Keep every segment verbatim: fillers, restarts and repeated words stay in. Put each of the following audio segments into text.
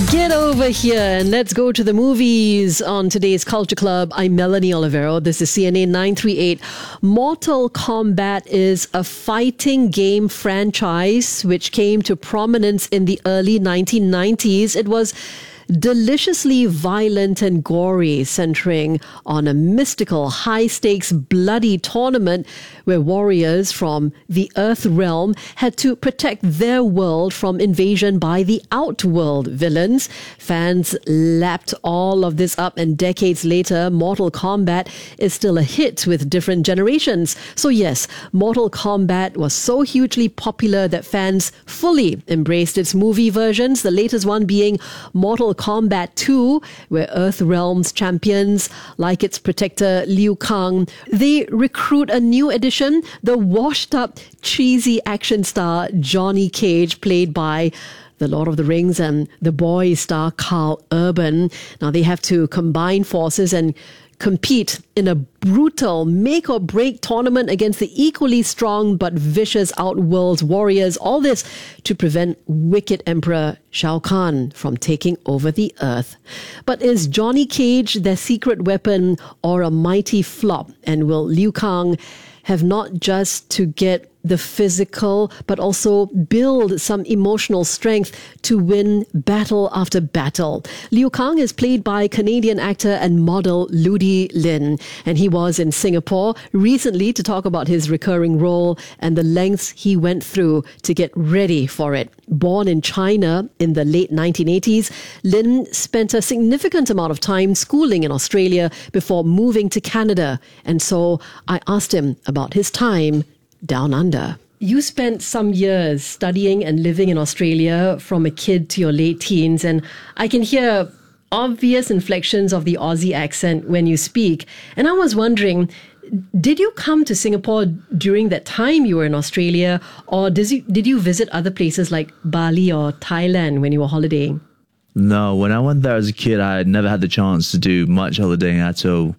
Get over here and let's go to the movies on today's Culture Club. I'm Melanie Olivero. This is C N A nine three eight. Mortal Kombat is a fighting game franchise which came to prominence in the early nineteen nineties. It was deliciously violent and gory, centering on a mystical, high-stakes, bloody tournament where warriors from the Earth realm had to protect their world from invasion by the Outworld villains. Fans lapped all of this up, and decades later, Mortal Kombat is still a hit with different generations. So yes, Mortal Kombat was so hugely popular that fans fully embraced its movie versions, the latest one being Mortal Kombat two, where Earthrealm's champions, like its protector Liu Kang, they recruit a new addition, the washed-up, cheesy action star Johnny Cage, played by the Lord of the Rings and The Boys star Carl Urban. Now they have to combine forces and compete in a brutal make-or-break tournament against the equally strong but vicious Outworld's warriors. All this to prevent wicked Emperor Shao Kahn from taking over the Earth. But is Johnny Cage their secret weapon or a mighty flop? And will Liu Kang have not just to get the physical, but also build some emotional strength to win battle after battle? Liu Kang is played by Canadian actor and model Ludi Lin, and he was in Singapore recently to talk about his recurring role and the lengths he went through to get ready for it. Born in China in the late nineteen eighties, Lin spent a significant amount of time schooling in Australia before moving to Canada, and so I asked him about his time down under. You spent some years studying and living in Australia from a kid to your late teens, and I can hear obvious inflections of the Aussie accent when you speak. And I was wondering, did you come to Singapore during that time you were in Australia, or did you, did you visit other places like Bali or Thailand when you were holidaying? No, when I went there as a kid, I had never had the chance to do much holidaying at all.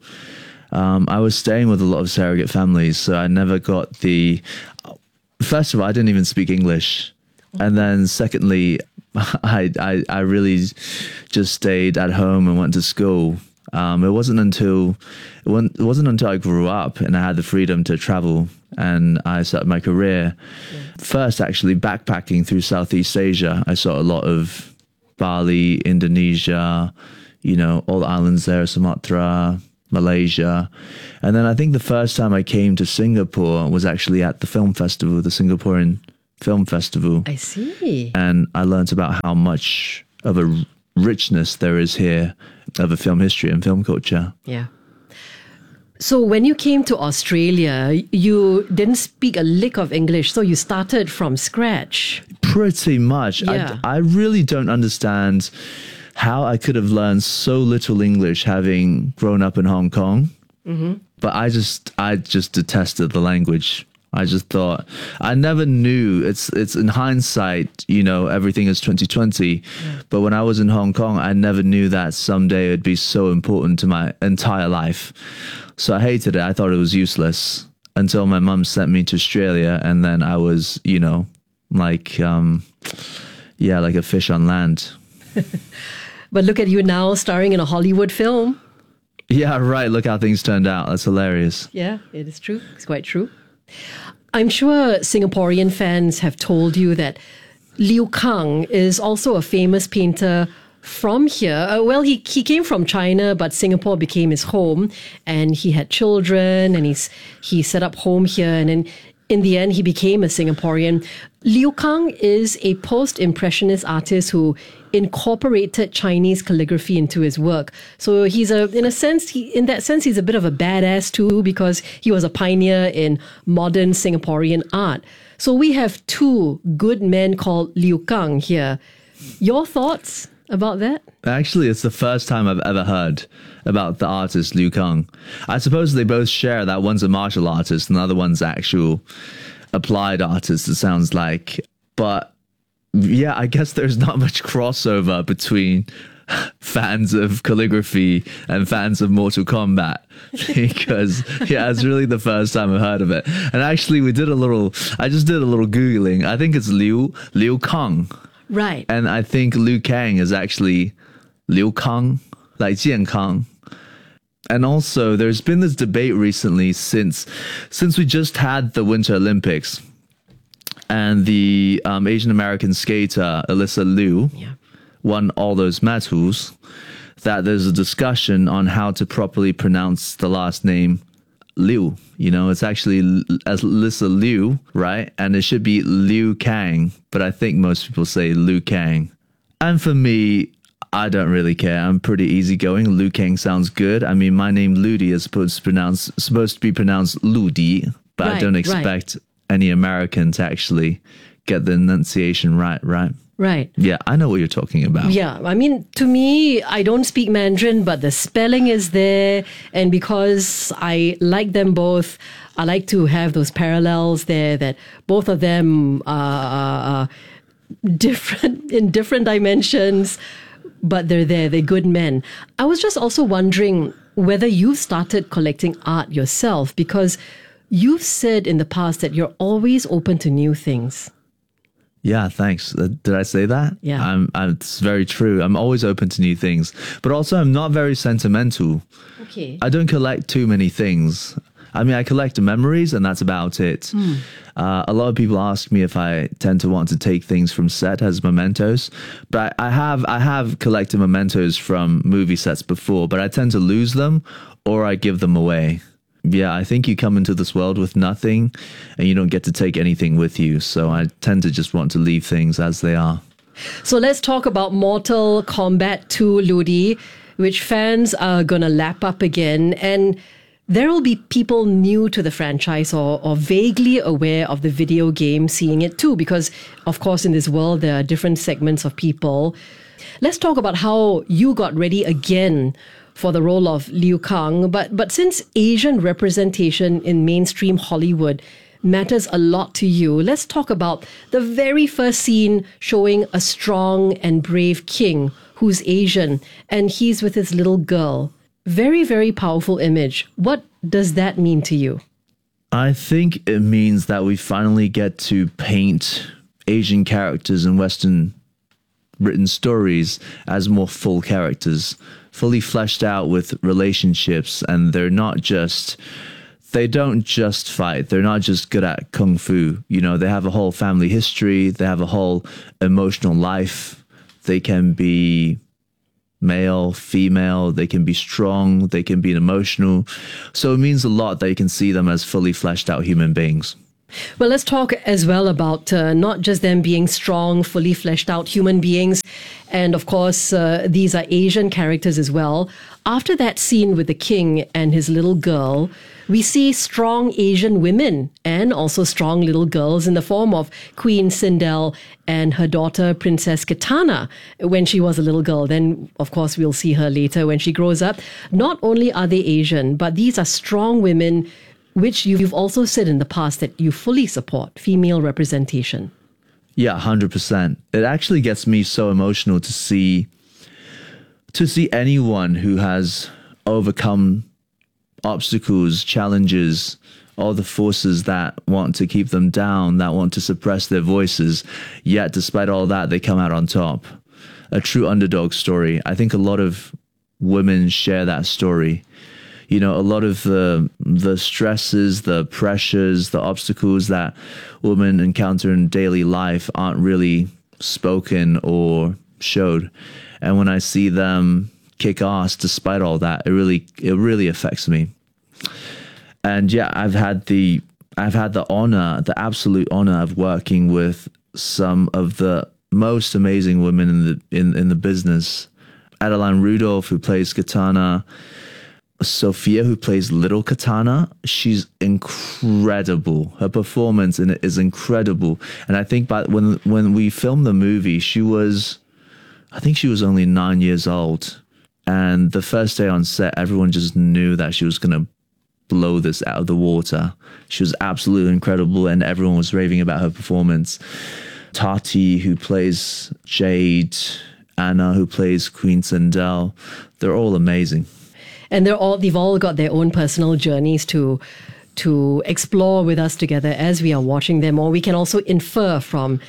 Um, I was staying with a lot of surrogate families, so I never got the... First of all, I didn't even speak English. And then secondly, I, I, I really just stayed at home and went to school. Um, it wasn't until it wasn't, it wasn't until I grew up and I had the freedom to travel and I started my career. Yeah. First, actually, backpacking through Southeast Asia. I saw a lot of Bali, Indonesia, you know, all the islands there, Sumatra, Malaysia. And then I think the first time I came to Singapore was actually at the film festival, the Singaporean Film Festival. I see. And I learned about how much of a richness there is here of a film history and film culture. Yeah. So when you came to Australia, you didn't speak a lick of English, so you started from scratch. Pretty much. Yeah. I, I really don't understand how I could have learned so little English having grown up in Hong Kong. Mm-hmm. But I just, I just detested the language. I just thought, I never knew, it's it's in hindsight, you know, everything is twenty twenty. Yeah. But when I was in Hong Kong, I never knew that someday it would be so important to my entire life. So I hated it. I thought it was useless until my mum sent me to Australia. And then I was, you know, like, um, yeah, like a fish on land. But look at you now starring in a Hollywood film. Yeah, right. Look how things turned out. That's hilarious. Yeah, it is true. It's quite true. I'm sure Singaporean fans have told you that Liu Kang is also a famous painter from here. Uh, well, he, he came from China, but Singapore became his home, and he had children, and he's he set up home here, and then in the end, he became a Singaporean. Liu Kang is a post-impressionist artist who incorporated Chinese calligraphy into his work. So he's a, in a sense, he, in that sense, he's a bit of a badass too, because he was a pioneer in modern Singaporean art. So we have two good men called Liu Kang here. Your thoughts about that? Actually, it's the first time I've ever heard about the artist Liu Kang. I suppose they both share that one's a martial artist and the other one's actual applied artist, it sounds like. But yeah, I guess there's not much crossover between fans of calligraphy and fans of Mortal Kombat, because yeah, it's really the first time I've heard of it. And actually, we did a little, I just did a little Googling. I think it's Liu, Liu Kang. Right. And I think Liu Kang is actually Liu Kang, like Jian Kang. And also, there's been this debate recently since since we just had the Winter Olympics, and the um, Asian American skater Alyssa Liu Yeah. won all those medals, that there's a discussion on how to properly pronounce the last name Liu. You know, it's actually Alyssa Liu, right? And it should be Liu Kang, but I think most people say Liu Kang. And for me, I don't really care. I'm pretty easygoing. Liu Kang sounds good. I mean, my name Ludi is supposed to pronounce supposed to be pronounced Ludi, but Right, I don't right. expect any American to actually get the enunciation right, right? Right. Yeah, I know what you're talking about. Yeah, I mean, to me, I don't speak Mandarin, but the spelling is there. And because I like them both, I like to have those parallels there, that both of them are, are different in different dimensions, but they're there. They're good men. I was just also wondering whether you started collecting art yourself, because you've said in the past that you're always open to new things. Yeah, thanks. Uh, did I say that? Yeah. I'm, I'm, it's very true. I'm always open to new things, but also I'm not very sentimental. Okay. I don't collect too many things. I mean, I collect memories and that's about it. Mm. Uh, a lot of people ask me if I tend to want to take things from set as mementos, but I, I have I have collected mementos from movie sets before, but I tend to lose them or I give them away. Yeah, I think you come into this world with nothing and you don't get to take anything with you. So I tend to just want to leave things as they are. So let's talk about Mortal Kombat two, Ludi, which fans are going to lap up again. And there will be people new to the franchise or, or vaguely aware of the video game seeing it too, because, of course, in this world, there are different segments of people. Let's talk about how you got ready again for the role of Liu Kang. But, but since Asian representation in mainstream Hollywood matters a lot to you, let's talk about the very first scene showing a strong and brave king who's Asian, and he's with his little girl. Very, very powerful image. What does that mean to you? I think it means that we finally get to paint Asian characters in Western written stories as more full characters, fully fleshed out with relationships, and they're not just they don't just fight. They're not just good at kung fu. You know, they have a whole family history. They have a whole emotional life. They can be male, female, they can be strong, they can be emotional. So it means a lot that you can see them as fully fleshed out human beings. Well, let's talk as well about uh, not just them being strong, fully fleshed out human beings. And of course, uh, these are Asian characters as well. After that scene with the king and his little girl, we see strong Asian women and also strong little girls in the form of Queen Sindel and her daughter, Princess Kitana, when she was a little girl. Then, of course, we'll see her later when she grows up. Not only are they Asian, but these are strong women, which you've also said in the past that you fully support female representation. Yeah, one hundred percent. It actually gets me so emotional to see to see anyone who has overcome obstacles, challenges, all the forces that want to keep them down, that want to suppress their voices, yet despite all that, they come out on top. A true underdog story. I think a lot of women share that story. You know, a lot of the the stresses, the pressures, the obstacles that women encounter in daily life aren't really spoken or showed. And when I see them kick ass despite all that, it really it really affects me. And yeah, I've had the I've had the honor, the absolute honor of working with some of the most amazing women in the in, in the business. Adeline Rudolph, who plays Kitana, Sophia, who plays Little Kitana, she's incredible. Her performance in it is incredible. And I think by when when we filmed the movie, she was, I think she was only nine years old. And the first day on set, everyone just knew that she was going to blow this out of the water. She was absolutely incredible, and everyone was raving about her performance. Tati, who plays Jade, Anna, who plays Queen Sindel, they're all amazing. And they're all they've all got their own personal journeys to to explore with us together as we are watching them, or we can also infer from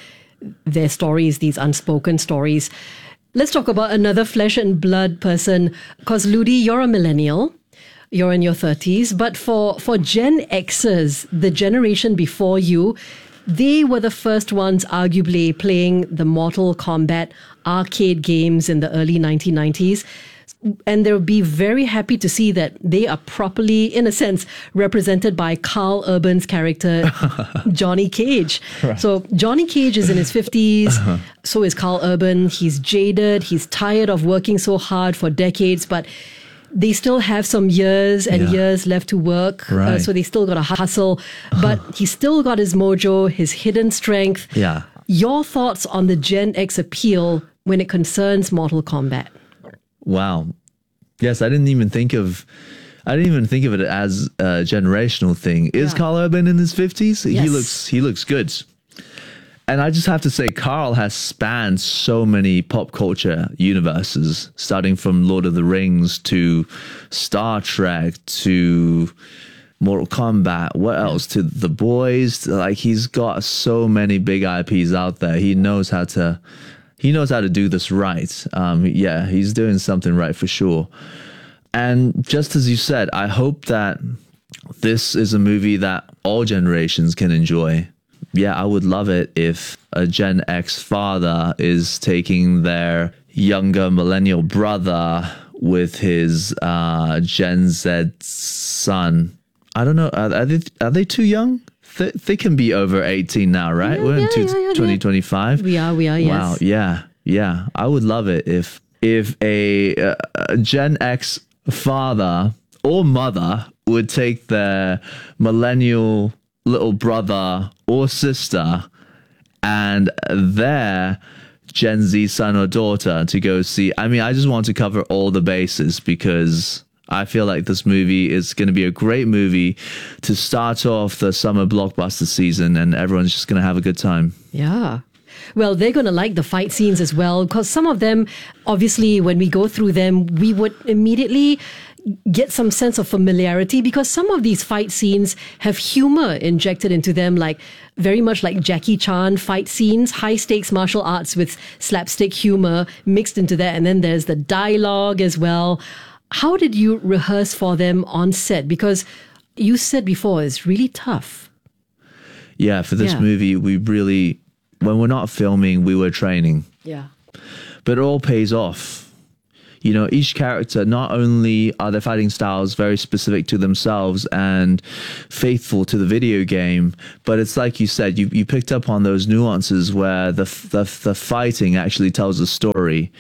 their stories, these unspoken stories. Let's talk about another flesh and blood person, because Ludi, you're a millennial. You're in your thirties. But for, for Gen Xers, the generation before you, they were the first ones, arguably, playing the Mortal Kombat arcade games in the early nineteen nineties. And they'll be very happy to see that they are properly, in a sense, represented by Carl Urban's character, Johnny Cage. Right. So Johnny Cage is in his fifties. Uh-huh. So is Carl Urban. He's jaded. He's tired of working so hard for decades, but they still have some years and yeah. years left to work. Right. Uh, so they still got to hustle. But he's still got his mojo, his hidden strength. Yeah. Your thoughts on the Gen X appeal when it concerns Mortal Kombat? Wow. Yes, I didn't even think of I didn't even think of it as a generational thing. Is yeah. Carl Urban in his fifties? Yes. He looks he looks good. And I just have to say, Carl has spanned so many pop culture universes, starting from Lord of the Rings to Star Trek to Mortal Kombat. What else? To The Boys. Like, he's got so many big I Ps out there. He knows how to he knows how to do this right. Um, yeah, he's doing something right for sure. And just as you said, I hope that this is a movie that all generations can enjoy. Yeah, I would love it if a Gen X father is taking their younger millennial brother with his uh, Gen Z son. I don't know. Are, are, they, are they too young? They, they can be over eighteen now, right? Yeah, We're yeah, in two, yeah, yeah, twenty twenty-five. We are, we are, yes. Wow, yeah, yeah. I would love it if if a, uh, a Gen X father or mother would take their millennial little brother or sister and their Gen Z son or daughter to go see. I mean, I just want to cover all the bases because I feel like this movie is going to be a great movie to start off the summer blockbuster season, and everyone's just going to have a good time. Yeah. Well, they're going to like the fight scenes as well, because some of them, obviously, when we go through them, we would immediately get some sense of familiarity, because some of these fight scenes have humor injected into them, like very much like Jackie Chan fight scenes, high stakes martial arts with slapstick humor mixed into that. And then there's the dialogue as well. How did you rehearse for them on set? Because you said before, it's really tough. Yeah, for this yeah. movie, we really, when we're not filming, we were training. Yeah. But it all pays off. You know, each character, not only are their fighting styles very specific to themselves and faithful to the video game, but it's like you said, you, you picked up on those nuances where the, the, the fighting actually tells a story.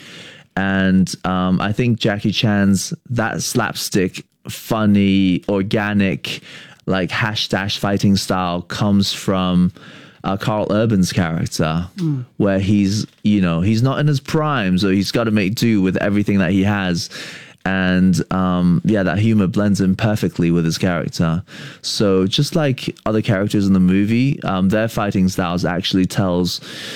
And um, I think Jackie Chan's, that slapstick, funny, organic, like hash dash fighting style comes from Uh, Carl Urban's character, mm. where he's, you know, he's not in his prime, so he's got to make do with everything that he has. And um, yeah, that humor blends in perfectly with his character. So just like other characters in the movie, um, their fighting styles actually tells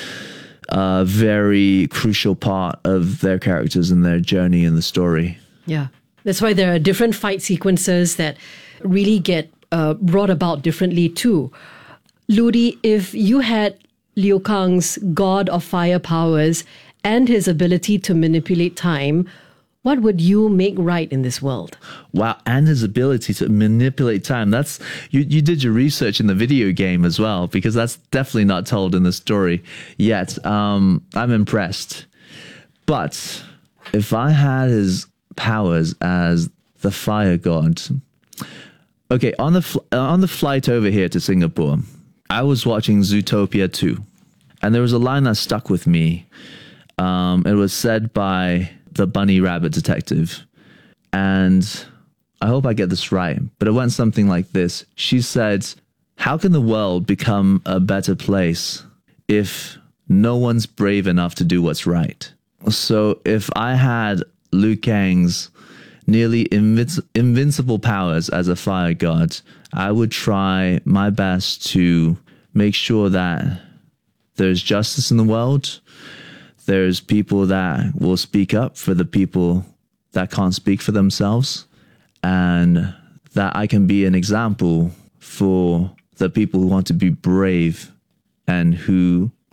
a very crucial part of their characters and their journey in the story. Yeah, that's why there are different fight sequences that really get uh, brought about differently too. Ludi, if you had Liu Kang's God of Fire powers and his ability to manipulate time, what would you make right in this world? Wow, and his ability to manipulate time. That's you, you did your research in the video game as well, because that's definitely not told in the story yet. Um, I'm impressed. But if I had his powers as the fire god... Okay, on the fl- on the flight over here to Singapore, I was watching Zootopia two, and there was a line that stuck with me. Um, it was said by the bunny rabbit detective, and I hope I get this right, but it went something like this. She said, "How can the world become a better place if no one's brave enough to do what's right?" So if I had Liu Kang's nearly invinci- invincible powers as a fire god, I would try my best to make sure that there's justice in the world. There's people that will speak up for the people that can't speak for themselves, and that I can be an example for the people who want to be brave and who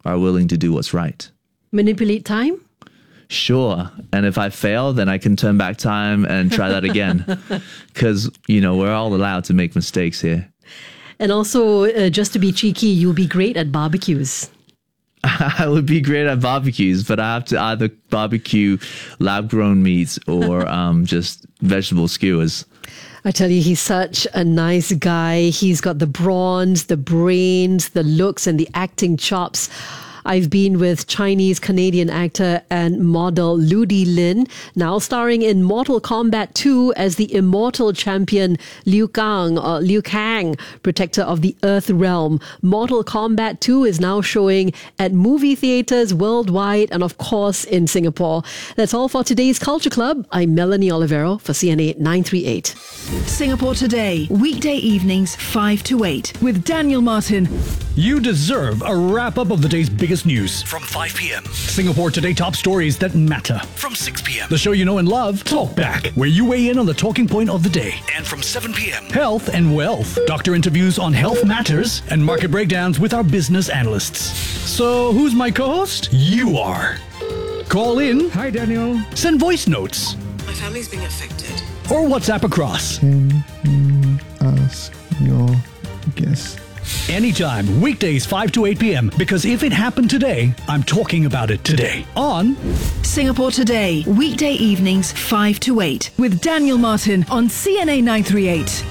are willing to do what's right. Manipulate time? Sure. And if I fail, then I can turn back time and try that again. Because, you know, we're all allowed to make mistakes here. And also, uh, just to be cheeky, you'll be great at barbecues. I would be great at barbecues, but I have to either barbecue lab-grown meats or um, just vegetable skewers. I tell you, he's such a nice guy. He's got the bronze, the brains, the looks, and the acting chops. I've been with Chinese-Canadian actor and model Ludi Lin, now starring in Mortal Kombat two as the immortal champion Liu Kang, or Liu Kang, protector of the Earth Realm. Mortal Kombat two is now showing at movie theaters worldwide and, of course, in Singapore. That's all for today's Culture Club. I'm Melanie Olivero for C N A nine three eight. Singapore Today, weekday evenings five to eight with Daniel Martin. You deserve a wrap-up of the day's biggest news. From five p.m. Singapore Today top stories that matter. From six p.m. The show you know and love, Talk Back, where you weigh in on the talking point of the day. And from seven p.m. Health and wealth. Doctor interviews on health matters and market breakdowns with our business analysts. So who's my co-host? You are. Call in. Hi, Daniel. Send voice notes. My family's being affected. Or WhatsApp across. Can you ask your guest? Anytime, weekdays five to eight p.m. Because if it happened today, I'm talking about it today. On Singapore Today, weekday evenings five to eight with Daniel Martin on C N A nine three eight.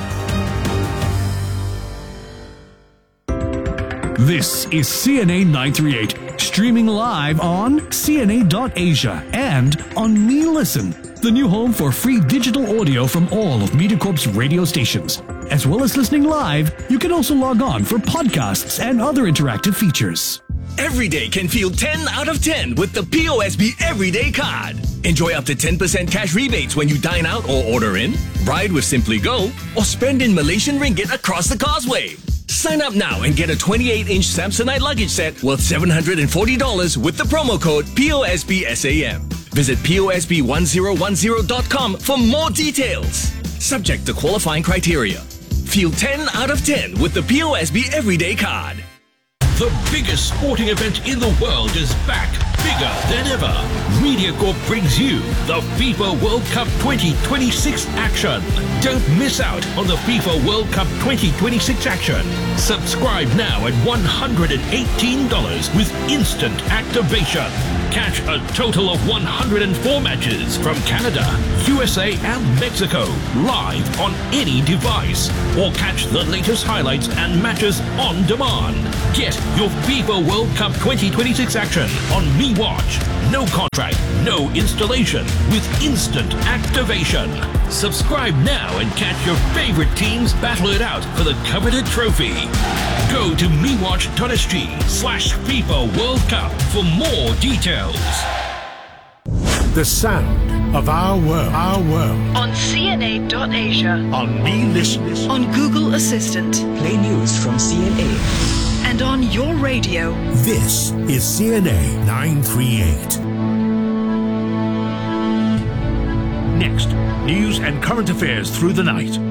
This is C N A nine three eight, streaming live on C N A dot Asia and on Me Listen, the new home for free digital audio from all of MediaCorp's radio stations. As well as listening live, you can also log on for podcasts and other interactive features. Every day can feel ten out of ten with the P O S B Everyday Card. Enjoy up to ten percent cash rebates when you dine out or order in, ride with Simply Go, or spend in Malaysian ringgit across the causeway. Sign up now and get a twenty-eight inch Samsonite luggage set worth seven hundred forty dollars with the promo code P O S B S A M. Visit P O S B one zero one zero dot com for more details. Subject to qualifying criteria. Feel ten out of ten with the P O S B Everyday Card. The biggest sporting event in the world is back, bigger than ever. MediaCorp brings you the FIFA World Cup twenty twenty-six action. Don't miss out on the FIFA World Cup twenty twenty-six action. Subscribe now at one hundred eighteen dollars with instant activation. Catch a total of one hundred four matches from Canada, U S A and Mexico live on any device. Or catch the latest highlights and matches on demand. Get your FIFA World Cup twenty twenty-six action on MeWatch. No contract, no installation, with instant activation. Subscribe now and catch your favorite teams battle it out for the coveted trophy. Go to mewatch.sg slash FIFA World Cup for more details. The sound of our world, our world. On C N A dot Asia. On Me Listen. On Google Assistant. Play news from C N A. And on your radio. This is C N A nine three eight. Next, news and current affairs through the night